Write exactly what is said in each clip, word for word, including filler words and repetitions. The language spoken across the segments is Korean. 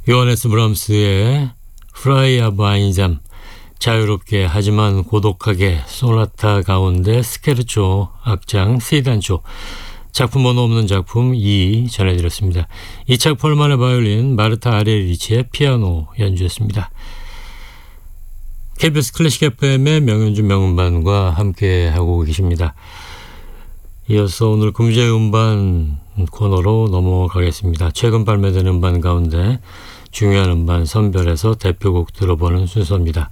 요하네스 브람스의 프라이 아바인잠, 자유롭게 하지만 고독하게 소나타 가운데 스케르초 악장 C단조, 작품 번호 없는 작품 이 전해드렸습니다. 이착 폴만의 바이올린, 마르타 아레리치의 피아노 연주였습니다. 케이비에스 클래식 에프엠의 명연주 명음반과 함께하고 계십니다. 이어서 오늘 금주의 음반 코너로 넘어가겠습니다. 최근 발매된 음반 가운데 중요한 음반 선별해서 대표곡 들어보는 순서입니다.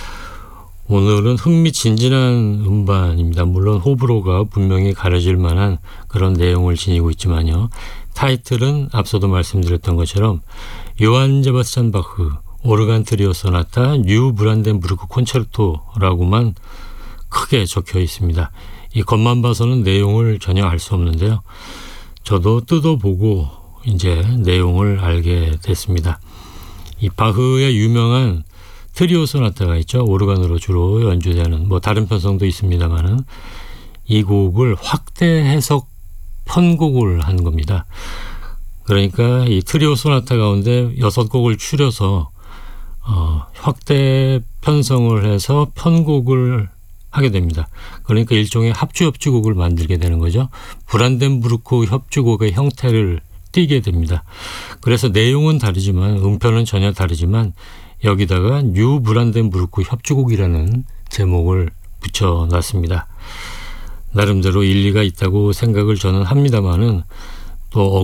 오늘은 흥미진진한 음반입니다. 물론 호불호가 분명히 가려질 만한 그런 내용을 지니고 있지만요. 타이틀은 앞서도 말씀드렸던 것처럼 요한 세바스찬 바흐 오르간 트리오 소나타 뉴 브란덴부르크 콘체르토라고만 크게 적혀 있습니다. 이 겉만 봐서는 내용을 전혀 알 수 없는데요. 저도 뜯어보고 이제 내용을 알게 됐습니다. 이 바흐의 유명한 트리오 소나타가 있죠. 오르간으로 주로 연주되는, 뭐 다른 편성도 있습니다만은 이 곡을 확대 해석 편곡을 한 겁니다. 그러니까 이 트리오 소나타 가운데 여섯 곡을 추려서 어, 확대 편성을 해서 편곡을 하게 됩니다. 그러니까 일종의 합주 협주곡을 만들게 되는 거죠. 브란덴부르크 협주곡의 형태를 띠게 됩니다. 그래서 내용은 다르지만 음편은 전혀 다르지만 여기다가 뉴 브란덴부르크 협주곡이라는 제목을 붙여놨습니다. 나름대로 일리가 있다고 생각을 저는 합니다만은 또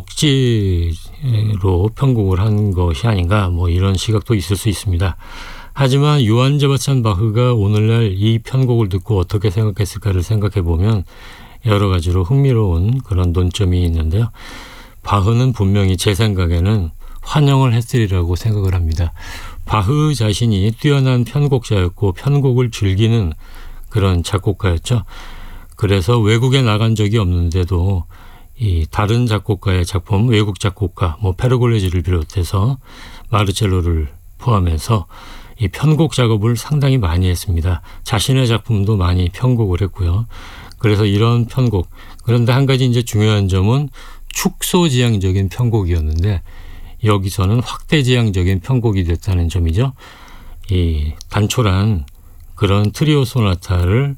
억지로 편곡을 한 것이 아닌가, 뭐 이런 시각도 있을 수 있습니다. 하지만 요한 세바스찬 바흐가 오늘날 이 편곡을 듣고 어떻게 생각했을까를 생각해 보면 여러 가지로 흥미로운 그런 논점이 있는데요. 바흐는 분명히 제 생각에는 환영을 했으리라고 생각을 합니다. 바흐 자신이 뛰어난 편곡자였고 편곡을 즐기는 그런 작곡가였죠. 그래서 외국에 나간 적이 없는데도 이 다른 작곡가의 작품, 외국 작곡가, 뭐 페르골레지를 비롯해서 마르첼로를 포함해서 이 편곡 작업을 상당히 많이 했습니다. 자신의 작품도 많이 편곡을 했고요. 그래서 이런 편곡, 그런데 한 가지 이제 중요한 점은 축소지향적인 편곡이었는데 여기서는 확대지향적인 편곡이 됐다는 점이죠. 이 단촐한 그런 트리오 소나타를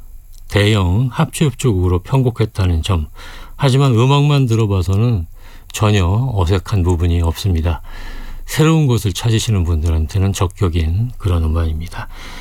대형 합주협주곡으로 편곡했다는 점. 하지만 음악만 들어봐서는 전혀 어색한 부분이 없습니다. 새로운 것을 찾으시는 분들한테는 적격인 그런 음반입니다.